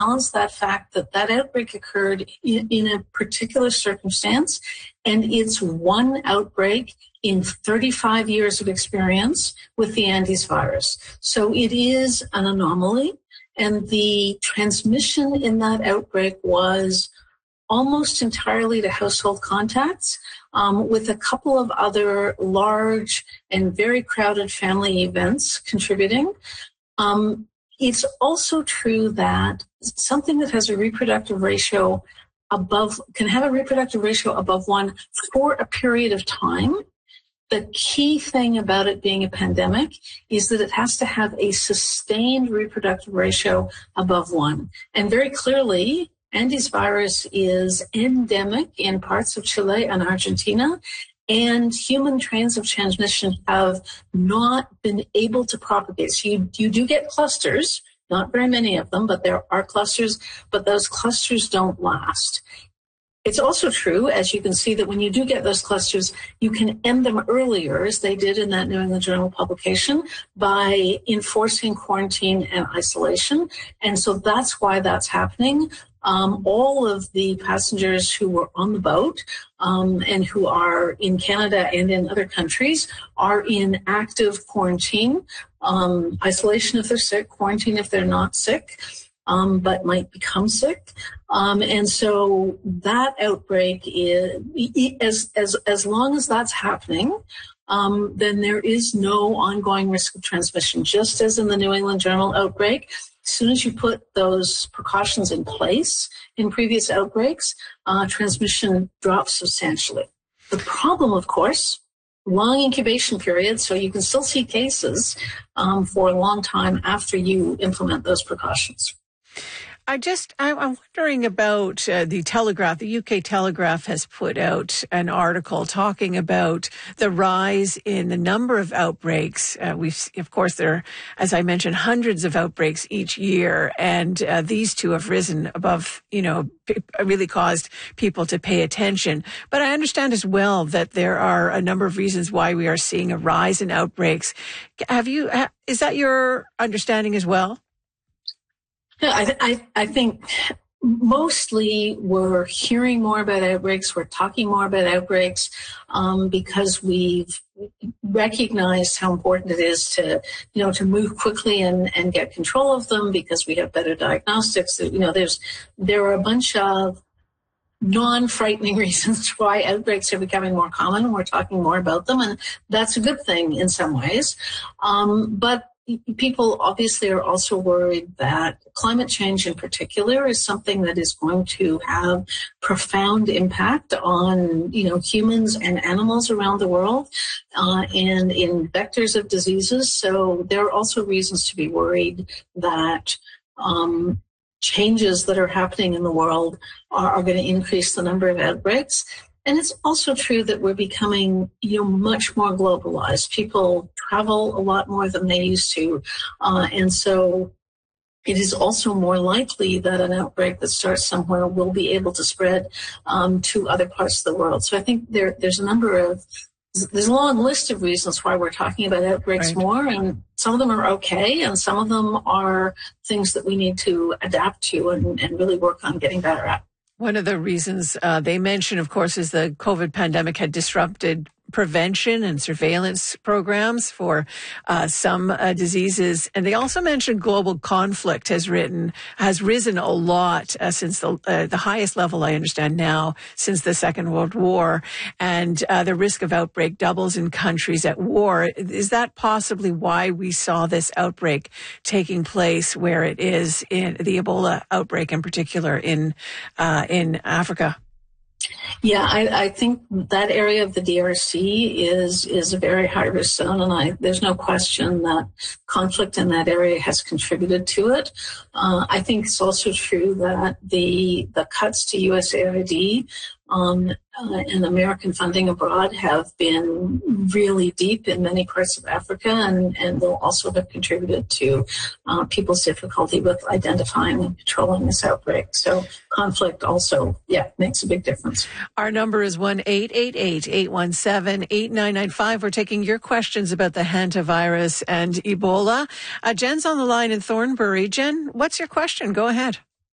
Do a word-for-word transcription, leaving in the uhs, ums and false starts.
balance that fact that that outbreak occurred in, in a particular circumstance, and it's one outbreak in thirty-five years of experience with the Andes virus. So it is an anomaly, and the transmission in that outbreak was almost entirely to household contacts, um, with a couple of other large and very crowded family events contributing. Um, it's also true that something that has a reproductive ratio above, can have a reproductive ratio above one for a period of time. The key thing about it being a pandemic is that it has to have a sustained reproductive ratio above one. And very clearly, Andes virus is endemic in parts of Chile and Argentina, and human trains of transmission have not been able to propagate. So you, you do get clusters, not very many of them, but there are clusters, but those clusters don't last. It's also true, as you can see, that when you do get those clusters, you can end them earlier, as they did in that New England Journal publication, by enforcing quarantine and isolation. And so that's why that's happening. Um, all of the passengers who were on the boat um, and who are in Canada and in other countries are in active quarantine, um, isolation if they're sick, quarantine if they're not sick, um, but might become sick. Um, and so that outbreak is, as, as, as long as that's happening, um, then there is no ongoing risk of transmission, just as in the New England Journal outbreak. As soon as you put those precautions in place in previous outbreaks, uh, transmission drops substantially. The problem, of course, long incubation period, so you can still see cases um, for a long time after you implement those precautions. I just, I'm wondering about uh, the Telegraph. The U K Telegraph has put out an article talking about the rise in the number of outbreaks. Uh, we've, of course, there are, as I mentioned, hundreds of outbreaks each year, and uh, these two have risen above, you know, really caused people to pay attention. But I understand as well that there are a number of reasons why we are seeing a rise in outbreaks. Have you, is that your understanding as well? Yeah, I, I, I think mostly we're hearing more about outbreaks, we're talking more about outbreaks um, because we've recognized how important it is to, you know, to move quickly and, and get control of them because we have better diagnostics. You know, there's there are a bunch of non-frightening reasons why outbreaks are becoming more common, and we're talking more about them, and that's a good thing in some ways. Um, but people obviously are also worried that climate change in particular is something that is going to have profound impact on, you know, humans and animals around the world uh, and in vectors of diseases. So there are also reasons to be worried that um, changes that are happening in the world are, are going to increase the number of outbreaks. And it's also true that we're becoming, you know, much more globalized. People travel a lot more than they used to. Uh, and so it is also more likely that an outbreak that starts somewhere will be able to spread um, to other parts of the world. So I think there, there's a number of, there's a long list of reasons why we're talking about outbreaks right. more. And some of them are okay, and some of them are things that we need to adapt to and, and really work on getting better at. One of the reasons uh, they mention, of course, is the COVID pandemic had disrupted prevention and surveillance programs for uh, some uh, diseases. And they also mentioned global conflict has written, has risen a lot uh, since the, uh, the highest level, I understand now, since the Second World War. And uh, the risk of outbreak doubles in countries at war. Is that possibly why we saw this outbreak taking place where it is in the Ebola outbreak in particular in, uh, in Africa? Yeah, I, I think that area of the D R C is is a very high-risk zone, and I, there's no question that conflict in that area has contributed to it. Uh, I think it's also true that the the cuts to U S A I D um, uh, and American funding abroad have been really deep in many parts of Africa, and, and will also have contributed to uh, people's difficulty with identifying and controlling this outbreak. So conflict also, yeah, makes a big difference. Our number is one eight eight eight, eight one seven, eight nine nine five. We're taking your questions about the hantavirus and Ebola. Uh, Jen's on the line in Thornbury. Jen, what's your question? Go ahead.